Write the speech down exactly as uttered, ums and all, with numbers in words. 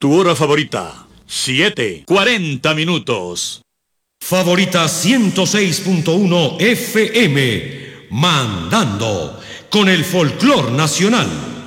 Tu hora favorita, siete, cuarenta minutos. Favorita ciento seis punto uno F M, mandando con el folclor nacional.